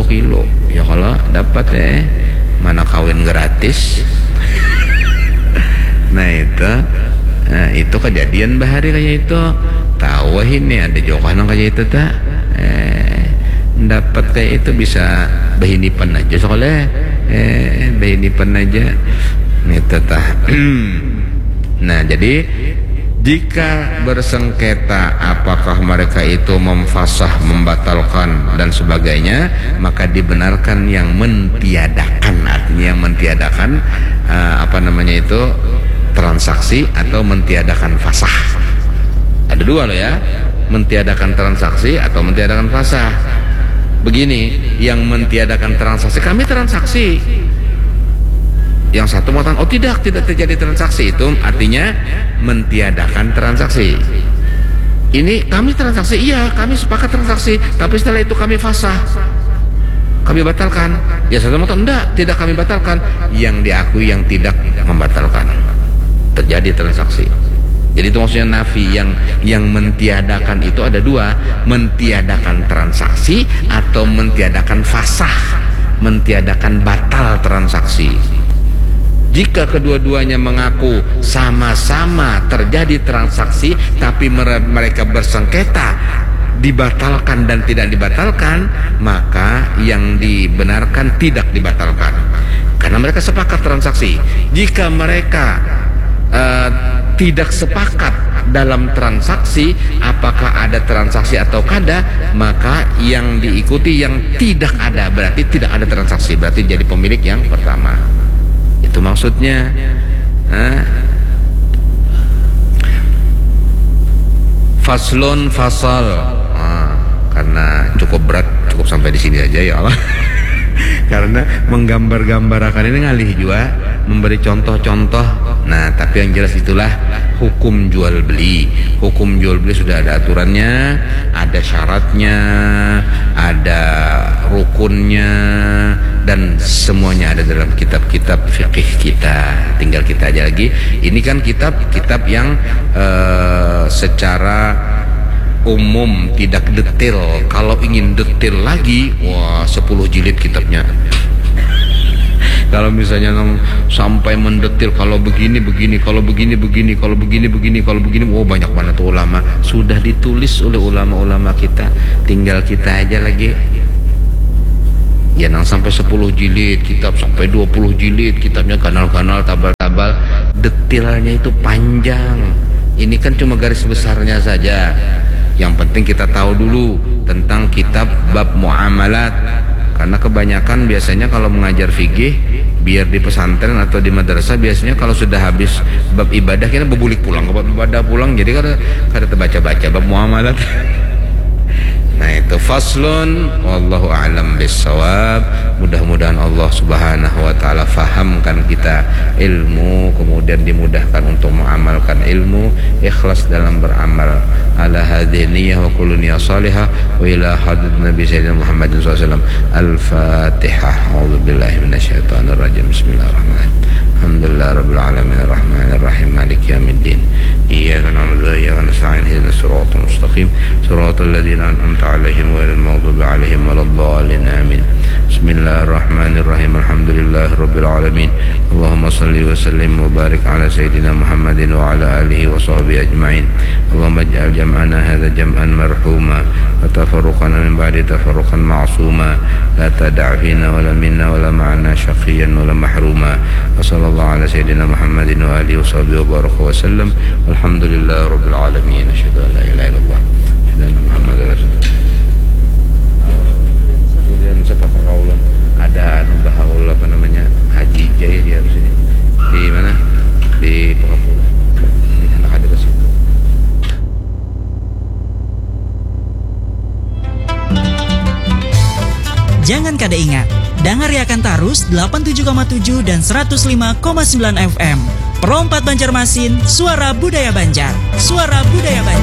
kilo. Ya kalau dapat mana kawin gratis. Nah itu kejadian bahari kayak itu. Tahu ini ada jokohan kayak itu tak? Dapat kayak itu bisa bahinipan aja soalnya bahinipan aja. Itu tah. Nah jadi jika bersengketa apakah mereka itu memfasah, membatalkan dan sebagainya, maka dibenarkan yang mentiadakan. Artinya yang mentiadakan transaksi atau mentiadakan fasah. Ada dua loh ya, mentiadakan transaksi atau mentiadakan fasah. Begini, yang mentiadakan transaksi, kami transaksi. Yang satu mengatakan, oh tidak terjadi transaksi, itu artinya mentiadakan transaksi. Ini kami transaksi, iya kami sepakat transaksi, tapi setelah itu kami fasah, kami batalkan. Ya satu mengatakan, tidak kami batalkan. Yang diakui yang tidak membatalkan, terjadi transaksi. Jadi itu maksudnya nafi. Yang mentiadakan itu ada dua, mentiadakan transaksi atau mentiadakan fasah, mentiadakan batal transaksi. Jika kedua-duanya mengaku sama-sama terjadi transaksi tapi mereka bersengketa dibatalkan dan tidak dibatalkan, maka yang dibenarkan tidak dibatalkan karena mereka sepakat transaksi. Jika mereka tidak sepakat dalam transaksi, apakah ada transaksi atau kada, maka yang diikuti yang tidak ada, berarti tidak ada transaksi, berarti jadi pemilik yang pertama. Itu maksudnya. Faslun fasal. Karena cukup berat, cukup sampai di sini aja ya Allah. Karena menggambar-gambarakan ini ngalih juga, memberi contoh-contoh. Nah, tapi yang jelas itulah hukum jual beli. Hukum jual beli sudah ada aturannya, ada syaratnya, ada rukunnya, dan semuanya ada dalam kitab-kitab fikih kita. Tinggal kita aja lagi. Ini kan kitab-kitab yang secara umum tidak detail. Kalau ingin detail lagi, wah 10 jilid kitabnya. Kalau misalnya sampai mendetil, kalau begini, kalau begini, kalau begini, oh banyak banget ulama sudah ditulis oleh ulama-ulama kita. Tinggal kita aja lagi. Ya sampai 10 jilid kitab, sampai 20 jilid kitabnya, kanal-kanal, tabal-tabal, detailnya itu panjang. Ini kan cuma garis besarnya saja. Yang penting kita tahu dulu tentang kitab bab muamalat. Karena kebanyakan biasanya kalau mengajar fikih, biar di pesantren atau di madrasah, biasanya kalau sudah habis bab ibadah kita berbulik pulang ke bab ibadah pulang, jadi kada terbaca-baca bab muamalat. Nah itu faslun, wallahu a'lam bissawab. Mudah-mudahan Allah subhanahu wa ta'ala fahamkan kita ilmu, kemudian dimudahkan untuk mengamalkan ilmu, ikhlas dalam beramal. Ala hadhihi niyyah wa kullu niyyah salihah wa ila hadrat Nabi Sayyidina Muhammadin SAW. Al-Fatihah. A'udzu billahi minasyaitonir rajim. Bismillahirrahmanirrahim. Alhamdulillah rabbil alamin arrahmanir rahim maliki yaumiddin. Iyyaka na'budu wa iyyaka nasta'in ihdinas siratal mustaqim siratal ladzina an'amta 'alaihim ghairil maghdubi 'alaihim waladdallin amin. Bismillahirrahmanirrahim. Alhamdulillahi rabbil alamin. Allahumma shalli wa sallim wa barik ala sayyidina Muhammadin wa ala alihi wa sahbihi ajma'in. Allahumma ij'al jam'ana hadza jam'an marhuma wa tafarruqana min ba'di tafarruqan ma'suma la tada' fina wa la minna wa la ma'ana shaqiyyan wa la mahruma. Wa sallallahu ala sayyidina Muhammadin wa alihi wa sahbihi wa baraka wa sallam. Alhamdulillahi rabbil alamin. Asyhadu an la ilaha illallah wa asyhadu anna Muhammadar rasulullah. Ada bahaul Haji Jaya di harus ini di mana di Pekapula. Ini anak ada ke situ. Jangan kada ingat, dengarkan terus 87,7 dan 105,9 FM. Perompat Banjarmasin, suara budaya Banjar, suara budaya Banjar.